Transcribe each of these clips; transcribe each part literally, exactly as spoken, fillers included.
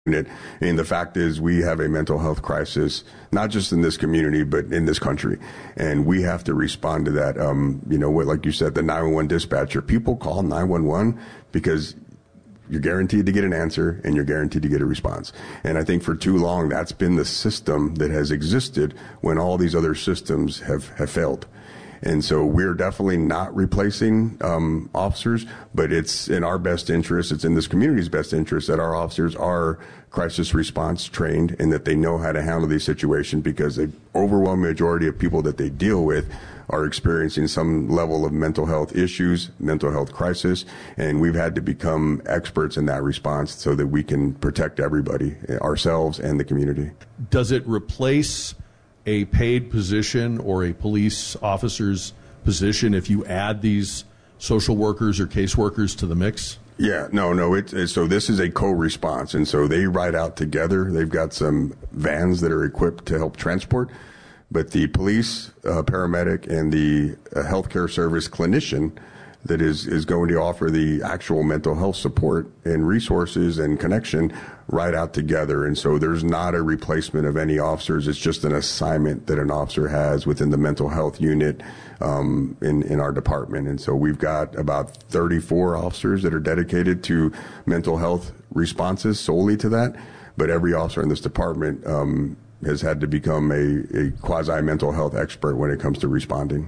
it. And the fact is, we have a mental health crisis, not just in this community, but in this country. And we have to respond to that. Um, you know, what, like you said, the nine one one dispatcher, people call nine one one because you're guaranteed to get an answer and you're guaranteed to get a response. And I think for too long, that's been the system that has existed when all these other systems have, have failed. And so we're definitely not replacing um, officers, but it's in our best interest, it's in this community's best interest that our officers are crisis response trained and that they know how to handle these situations, because the overwhelming majority of people that they deal with are experiencing some level of mental health issues, mental health crisis, and we've had to become experts in that response so that we can protect everybody, ourselves and the community. Does it replace a paid position or a police officer's position if you add these social workers or caseworkers to the mix? Yeah, no, no. It, it, so this is a co-response, and so they ride out together. They've got some vans that are equipped to help transport, but the police, uh, paramedic, and the uh, healthcare service clinician that is, is going to offer the actual mental health support and resources and connection right out together. And so there's not a replacement of any officers. It's just an assignment that an officer has within the mental health unit um, in, in our department. And so we've got about thirty-four officers that are dedicated to mental health responses solely to that. But every officer in this department um, has had to become a, a quasi-mental health expert when it comes to responding.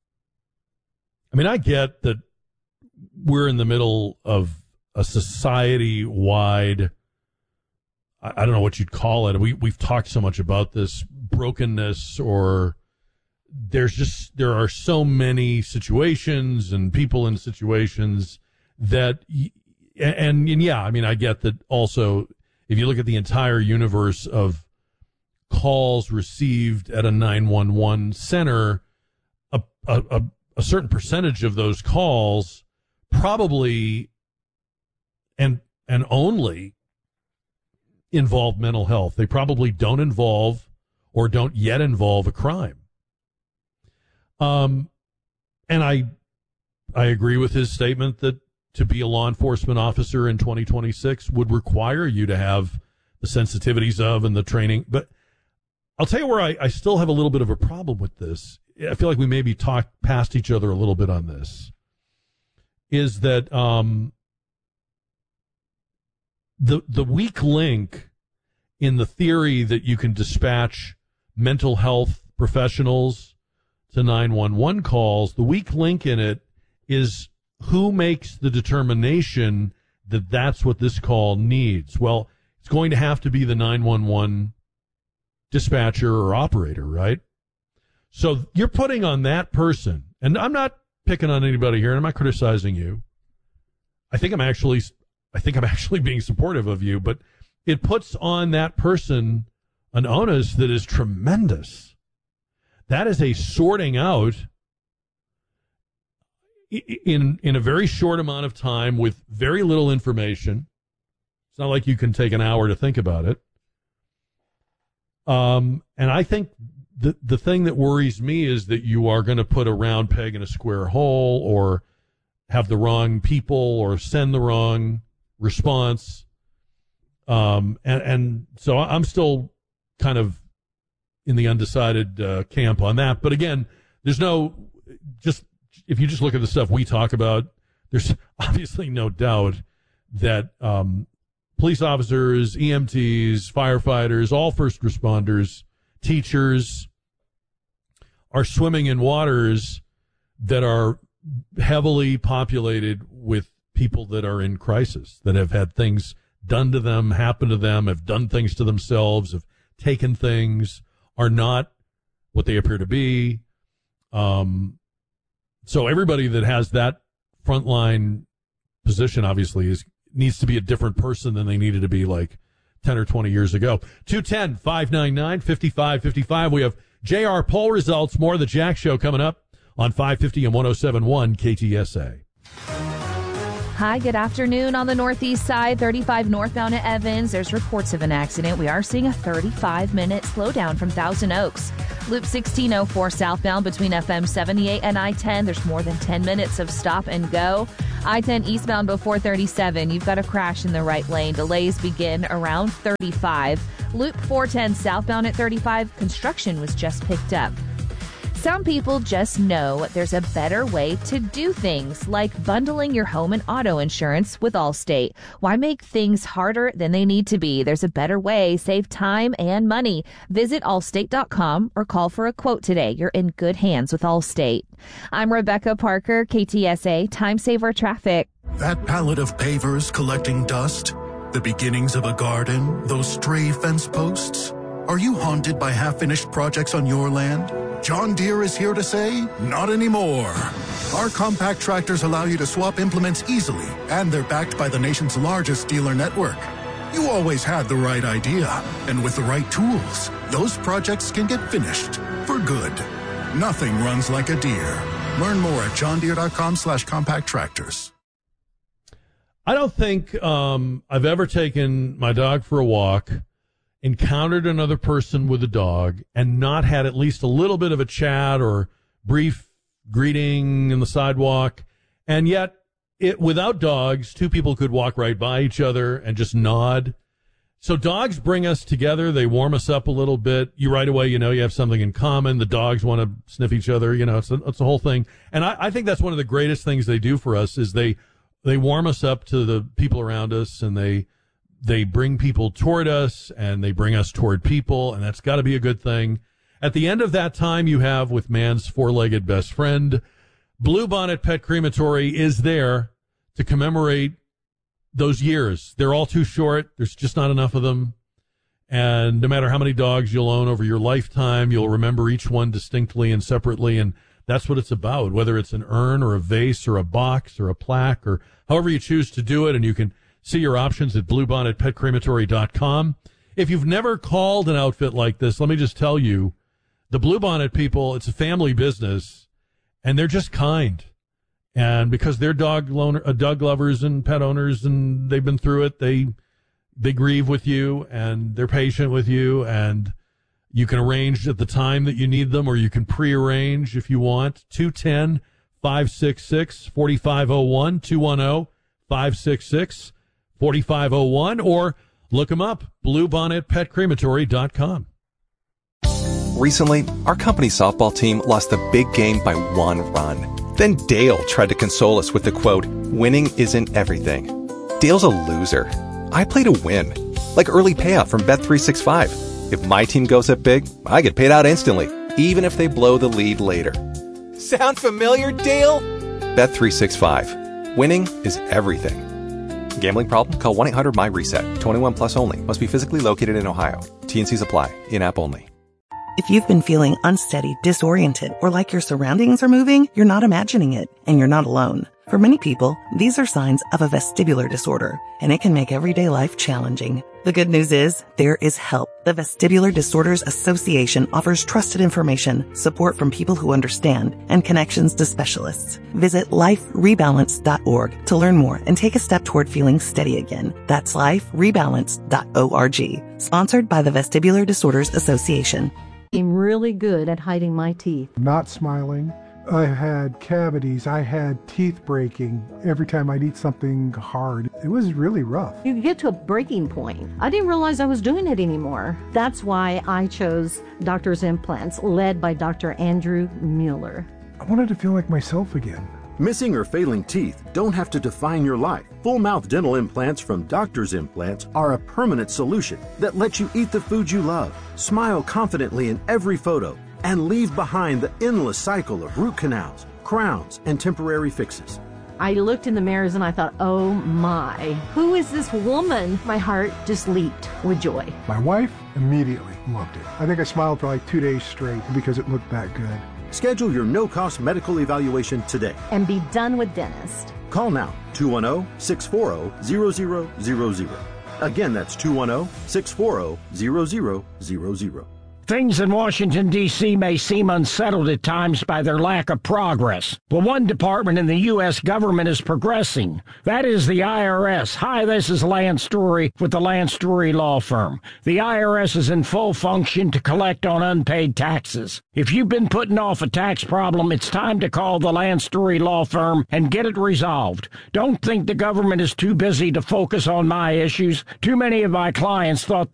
I mean, I get that we're in the middle of a society-wide, I don't know what you'd call it. We, we've talked so much about this brokenness, or there's just, there are so many situations and people in situations that, and, and yeah, I mean, I get that also, if you look at the entire universe of calls received at a nine one one center, a, a, a a certain percentage of those calls probably and and only involve mental health. They probably don't involve or don't yet involve a crime. Um, and I I agree with his statement that to be a law enforcement officer in twenty twenty-six would require you to have the sensitivities of and the training. But I'll tell you where I, I still have a little bit of a problem with this. I feel like we maybe talked past each other a little bit on this, is that um, the the weak link in the theory that you can dispatch mental health professionals to nine one one calls, the weak link in it is who makes the determination that that's what this call needs. Well, it's going to have to be the nine one one dispatcher or operator, right? So you're putting on that person, and I'm not picking on anybody here, and I'm not criticizing you. I think I'm actually, I think I'm actually being supportive of you, but it puts on that person an onus that is tremendous. That is a sorting out in in a very short amount of time with very little information. It's not like you can take an hour to think about it. Um, and I think the the thing that worries me is that you are going to put a round peg in a square hole, or have the wrong people, or send the wrong response. Um, and, and so I'm still kind of in the undecided uh, camp on that. But again, there's no, just if you just look at the stuff we talk about, there's obviously no doubt that um, police officers, E M Ts, firefighters, all first responders, teachers are swimming in waters that are heavily populated with people that are in crisis, that have had things done to them, happen to them, have done things to themselves, have taken things, are not what they appear to be. Um, so everybody that has that frontline position obviously is needs to be a different person than they needed to be like ten or twenty years ago. two one zero, five nine nine, five five five five. We have J R poll results, more of the Jack Show coming up on five fifty and one oh seven point one K T S A. Hi, good afternoon. On the northeast side, thirty-five northbound at Evans, there's reports of an accident. We are seeing a thirty-five minute slowdown from Thousand Oaks. Loop sixteen oh four southbound between F M seventy-eight and I ten, there's more than ten minutes of stop and go. I ten eastbound before thirty-seven. You've got a crash in the right lane. Delays begin around thirty-five. Loop four ten southbound at thirty-five. Construction was just picked up. Some people just know there's a better way to do things, like bundling your home and auto insurance with Allstate. Why make things harder than they need to be? There's a better way. Save time and money. Visit allstate dot com or call for a quote today. You're in good hands with Allstate. I'm Rebecca Parker, K T S A Time Saver Traffic. That pallet of pavers collecting dust, the beginnings of a garden, those stray fence posts. Are you haunted by half-finished projects on your land? John Deere is here to say, not anymore. Our compact tractors allow you to swap implements easily, and they're backed by the nation's largest dealer network. You always had the right idea, and with the right tools, those projects can get finished for good. Nothing runs like a Deere. Learn more at john deere dot com slash compact tractors. I don't think um, I've ever taken my dog for a walk, encountered another person with a dog, and not had at least a little bit of a chat or brief greeting in the sidewalk. And yet, it without dogs, two people could walk right by each other and just nod. So dogs bring us together. They warm us up a little bit. You right away, you know, you have something in common. The dogs want to sniff each other. You know, it's a, it's a whole thing. And I, I think that's one of the greatest things they do for us is they they warm us up to the people around us, and they They bring people toward us, and they bring us toward people, and that's got to be a good thing. At the end of that time you have with man's four-legged best friend, Bluebonnet Pet Crematory is there to commemorate those years. They're all too short. There's just not enough of them. And no matter how many dogs you'll own over your lifetime, you'll remember each one distinctly and separately, and that's what it's about, whether it's an urn or a vase or a box or a plaque or however you choose to do it, and you can see your options at bluebonnet pet crematory dot com. If you've never called an outfit like this, let me just tell you, the Bluebonnet people, it's a family business, and they're just kind. And because they're dog loaner, uh, dog lovers and pet owners, and they've been through it, they they grieve with you, and they're patient with you, and you can arrange at the time that you need them, or you can pre-arrange if you want. two one zero, five six six, four five zero one, two one zero, five six six, four five zero one, or look them up, bluebonnet pet crematory dot com. Recently, our company softball team lost the big game by one run. Then Dale tried to console us with the quote, "Winning isn't everything." Dale's a loser. I play to win, like early payout from Bet three sixty-five. If my team goes up big, I get paid out instantly, even if they blow the lead later. Sound familiar, Dale? Bet three sixty-five. Winning is everything. Gambling problem? Call one eight hundred my reset. twenty-one plus only. Must be physically located in Ohio. T N Cs apply. In-app only. If you've been feeling unsteady, disoriented, or like your surroundings are moving, you're not imagining it, and you're not alone. For many people, these are signs of a vestibular disorder, and it can make everyday life challenging. The good news is, there is help. The Vestibular Disorders Association offers trusted information, support from people who understand, and connections to specialists. Visit life rebalance dot org to learn more and take a step toward feeling steady again. That's life rebalance dot org. Sponsored by the Vestibular Disorders Association. I'm really good at hiding my teeth. Not smiling. I had cavities. I had teeth breaking every time I'd eat something hard. It was really rough. You get to a breaking point. I didn't realize I was doing it anymore. That's why I chose Doctor's Implants, led by Doctor Andrew Mueller. I wanted to feel like myself again. Missing or failing teeth don't have to define your life. Full mouth dental implants from Doctor's Implants are a permanent solution that lets you eat the food you love, smile confidently in every photo, and leave behind the endless cycle of root canals, crowns, and temporary fixes. I looked in the mirrors and I thought, oh my, who is this woman? My heart just leaped with joy. My wife immediately loved it. I think I smiled for like two days straight because it looked that good. Schedule your no-cost medical evaluation today. And be done with dentist. Call now, two one zero, six four zero, zero zero zero zero. Again, that's two one zero, six four zero, zero zero zero zero. Things in Washington, D C may seem unsettled at times by their lack of progress, but one department in the U S government is progressing. That is the I R S. Hi, this is Lance Story with the Lance Story Law Firm. The I R S is in full function to collect on unpaid taxes. If you've been putting off a tax problem, it's time to call the Lance Story Law Firm and get it resolved. Don't think the government is too busy to focus on my issues. Too many of my clients thought